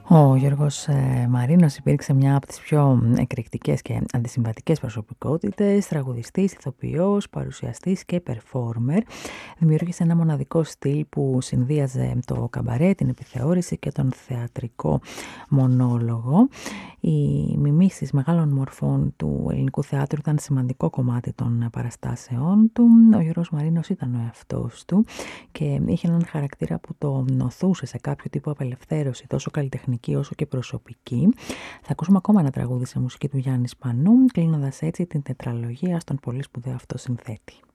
Ο Γιώργος Μαρίνος υπήρξε μια από τις πιο εκρηκτικές και αντισυμβατικές προσωπικότητες, τραγουδιστής, ηθοποιός, παρουσιαστής και performer. Δημιούργησε ένα μοναδικό στυλ που συνδύαζε το καμπαρέ, την επιθεώρηση και τον θεατρικό μονόλογο. Οι μιμήσεις μεγάλων μορφών του ελληνικού θεάτρου ήταν σημαντικό κομμάτι των παραστάσεών του. Ο Γιώργος Μαρίνος ήταν ο εαυτός του και είχε έναν χαρακτήρα που το νοθούσε σε κάποιο τύπο απελευθέρωση, τόσο καλλιτεχνική όσο και προσωπική. Θα ακούσουμε ακόμα ένα τραγούδι σε μουσική του Γιάννη Σπανού, κλείνοντας έτσι την τετραλογία στον πολύ σπουδαίο αυτό συνθέτη.